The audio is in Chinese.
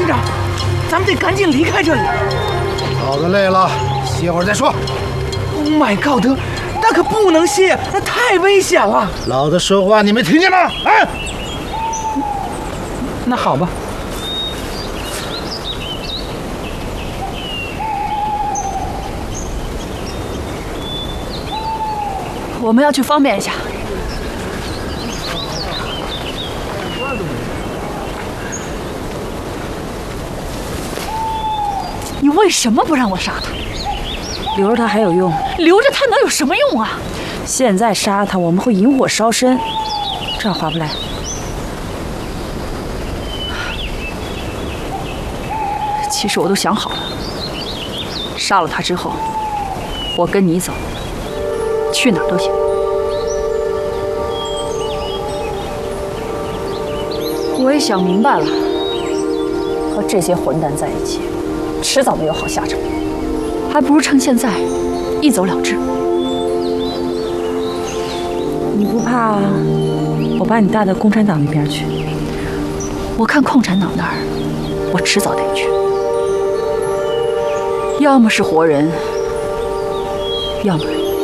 营长，咱们得赶紧离开这里。 老子累了，歇会儿再说。 Oh my god，那可不能歇，那太危险了。 老子说话你没听见吗？啊！ 那好吧。 我们要去方便一下。你为什么不让我杀他？ 留着他还有用？ 留着他能有什么用啊？ 现在杀他，我们会引火烧身，这样划不来。 其实我都想好了，杀了他之后，我跟你走，去哪儿都行。我也想明白了，和这些混蛋在一起，迟早没有好下场，还不如趁现在一走了之。 你不怕我把你带到共产党那边去？ 我看共产党那儿，我迟早得去，要么是活人，要么